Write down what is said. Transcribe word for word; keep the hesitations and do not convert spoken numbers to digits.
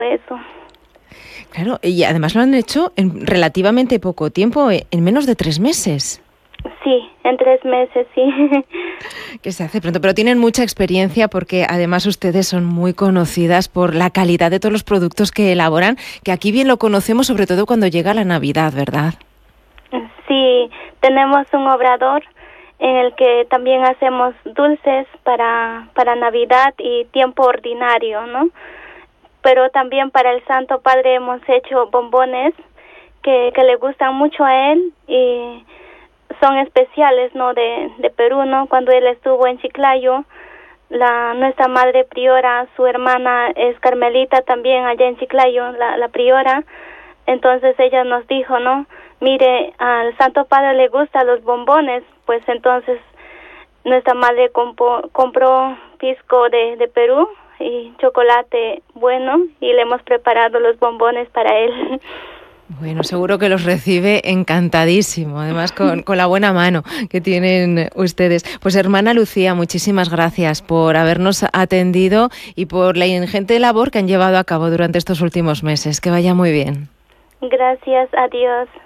eso. Claro, y además lo han hecho en relativamente poco tiempo, en menos de tres meses. Sí, en tres meses, sí. Que se hace pronto, pero tienen mucha experiencia porque además ustedes son muy conocidas por la calidad de todos los productos que elaboran, que aquí bien lo conocemos, sobre todo cuando llega la Navidad, ¿verdad? Sí, tenemos un obrador en el que también hacemos dulces para, para Navidad y tiempo ordinario, ¿no? Pero también para el Santo Padre hemos hecho bombones que, que le gustan mucho a él y son especiales, ¿no? De, de Perú, ¿no? Cuando él estuvo en Chiclayo, la nuestra madre priora, su hermana es carmelita también allá en Chiclayo, la, la priora. Entonces ella nos dijo, ¿no? Mire, al Santo Padre le gustan los bombones, pues entonces nuestra madre compo, compró pisco de, de Perú y chocolate bueno y le hemos preparado los bombones para él. Bueno, seguro que los recibe encantadísimo, además con, con la buena mano que tienen ustedes. Pues hermana Lucía, muchísimas gracias por habernos atendido y por la ingente labor que han llevado a cabo durante estos últimos meses. Que vaya muy bien. Gracias, adiós.